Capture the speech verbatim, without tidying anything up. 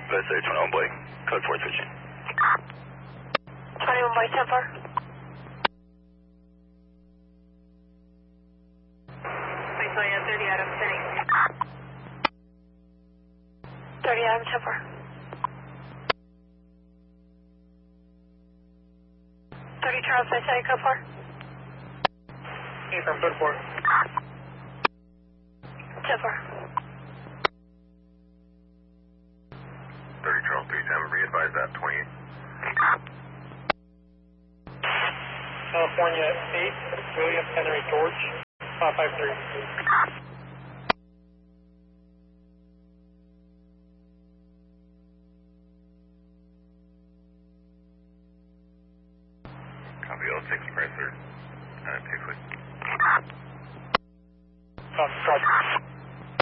Let's say twenty-one Boy, code four switching. twenty-one Boy, ten four. thirty Adam, thirty. thirty Adam, ten four. thirty Charles, I say code four. Hey, from code four. ten four. thirty Charles, three seven, re-advise that, twenty-eight. California eight, William Henry George, five five three. Copy oh six, Pricer, uh, two foot. Copy, copy.